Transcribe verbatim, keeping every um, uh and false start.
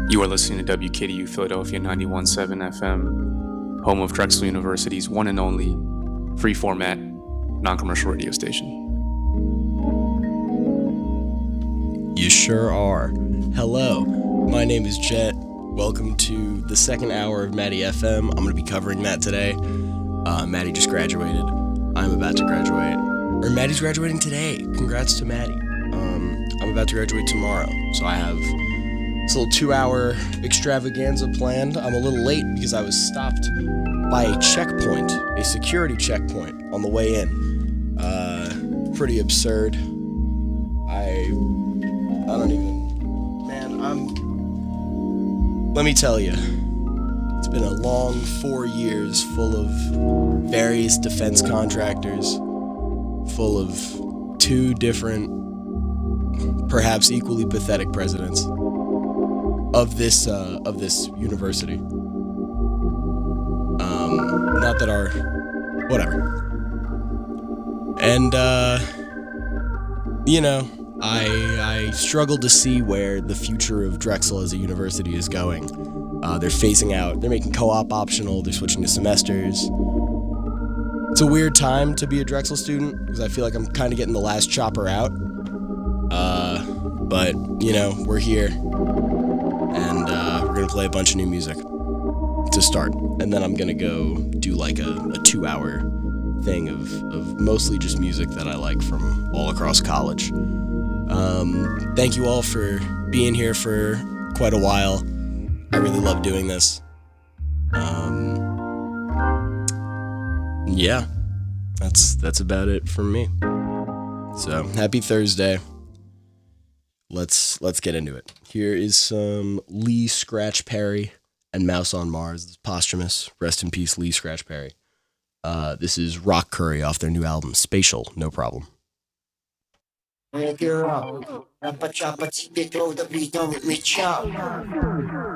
You are listening to W K D U Philadelphia ninety-one point seven F M, home of Drexel University's one and only free format, non-commercial radio station. You sure are. Hello, my name is Jet. Welcome to the second hour of Maddie F M. I'm going to be covering that today. Uh, Maddie just graduated. I'm about to graduate. Or Maddie's graduating today. Congrats to Maddie. Um, I'm about to graduate tomorrow, so I have this little two-hour extravaganza planned. I'm a little late because I was stopped by a checkpoint, a security checkpoint on the way in. Uh, pretty absurd. I, I don't even, man, I'm, let me tell you, it's been a long four years full of various defense contractors, full of two different, perhaps equally pathetic presidents of this uh, of this university. Um, not that our, whatever. And uh, you know, I I struggle to see where the future of Drexel as a university is going. Uh, they're phasing out. They're making co-op optional. They're switching to semesters. It's a weird time to be a Drexel student because I feel like I'm kind of getting the last chopper out. Uh, but you know, we're here. And uh, we're going to play a bunch of new music to start. And then I'm going to go do like a, a two-hour thing of, of mostly just music that I like from all across college. Um, thank you all for being here for quite a while. I really love doing this. Um, yeah, that's that's about it from me. So, happy Thursday. Let's let's get into it. Here is some Lee Scratch Perry and Mouse on Mars. This is posthumous. Rest in peace, Lee Scratch Perry. Uh, this is Rock Curry off their new album, Spatial, No Problem. Make it up. Rappa choppa, take it, throw the beat on with me, chop.